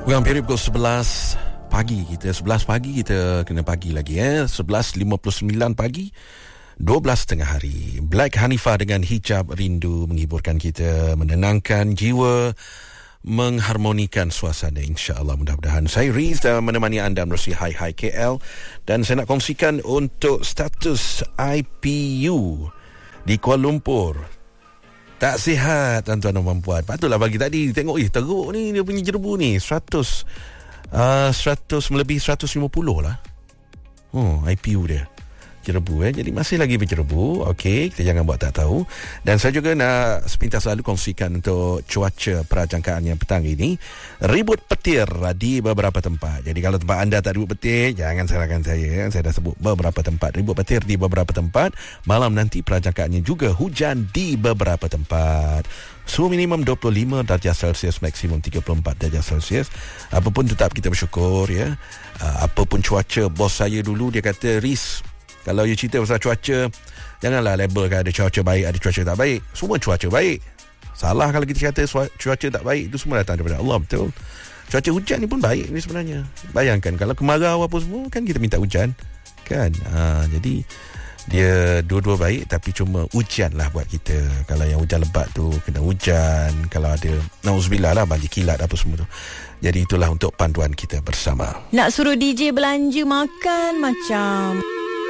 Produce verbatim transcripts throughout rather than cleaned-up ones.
Bukan period pukul sebelas pagi kita. sebelas pagi kita kena pagi lagi eh. sebelas lima puluh sembilan pagi. dua belas tengah hari. Black Hanifah dengan Hijab Rindu menghiburkan kita, menenangkan jiwa, mengharmonikan suasana, insya-Allah, mudah-mudahan. Saya Riz uh, menemani anda menerusi Hai Hai K L, dan saya nak kongsikan untuk status I P U di Kuala Lumpur. Tak sihat tuan-tuan dan puan. Patutlah bagi tadi tengok, eh teruk ni dia punya jerebu ni seratus uh, seratus melebihi seratus lima puluh lah. Oh, I P U dia jerebu eh. Jadi masih lagi berjerebu. Okey, kita jangan buat tak tahu. Dan saya juga nak sepintas lalu kongsikan untuk cuaca prajangkaan yang petang ini. Ribut petir di beberapa tempat. Jadi kalau tempat anda tak ribut petir, jangan salahkan saya. Saya dah sebut beberapa tempat ribut petir di beberapa tempat. Malam nanti prajangkaannya juga hujan di beberapa tempat. Suhu minimum dua puluh lima darjah Celsius, maksimum tiga puluh empat darjah Celsius. Apapun tetap kita bersyukur ya. Apapun cuaca, bos saya dulu dia kata, Riz, kalau you cerita pasal cuaca, janganlah labelkan ada cuaca baik, ada cuaca tak baik. Semua cuaca baik. Salah kalau kita kata cuaca tak baik. Itu semua datang daripada Allah, betul. Cuaca hujan ni pun baik ni sebenarnya. Bayangkan kalau kemarau apa semua, kan kita minta hujan, kan? Ha, jadi dia dua-dua baik, tapi cuma hujan lah buat kita. Kalau yang hujan lebat tu kena hujan. Kalau ada, nauzubillah lah, banjir kilat apa semua tu. Jadi itulah untuk panduan kita bersama. Nak suruh D J belanja makan macam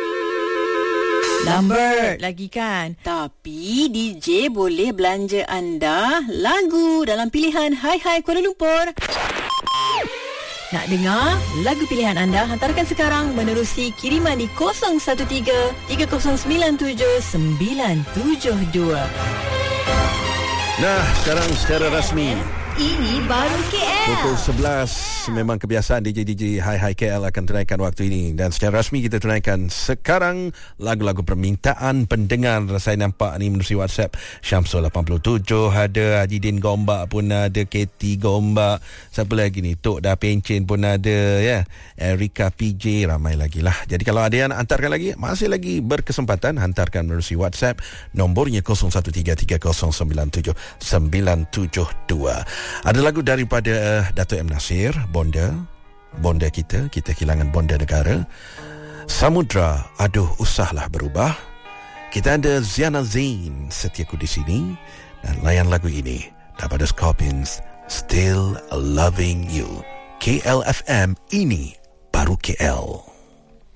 lambat lagi kan. Tapi D J boleh belanja anda lagu dalam pilihan Hai Hai Kuala Lumpur. Nak dengar lagu pilihan anda? Hantarkan sekarang menerusi kiriman di kosong satu tiga tiga kosong sembilan tujuh sembilan tujuh dua. Nah, sekarang secara rasmi ini baru K L. Pukul sebelas memang kebiasaan D J D J Hai Hai K L akan tunaikan waktu ini. Dan secara rasmi kita tunaikan sekarang lagu-lagu permintaan pendengar. Saya nampak ni menerusi WhatsApp, Syamsul lapan puluh tujuh ada, Haji Din Gombak pun ada, K T Gombak, siapa lagi ni, Tok Dah Pencen pun ada ya, Erika P J, ramai lagi lah. Jadi kalau ada yang nak hantarkan lagi, masih lagi berkesempatan, hantarkan menerusi WhatsApp, nombornya kosong satu tiga tiga kosong sembilan tujuh sembilan tujuh dua. Ada lagu daripada uh, Dato' M. Nasir, Bonda. Bonda kita, kita kehilangan bonda negara. Samudra, aduh usahlah berubah. Kita ada Ziana Zain, Setiaku di Sini. Dan layan lagu ini daripada Scorpions, Still Loving You. K L F M, ini baru K L.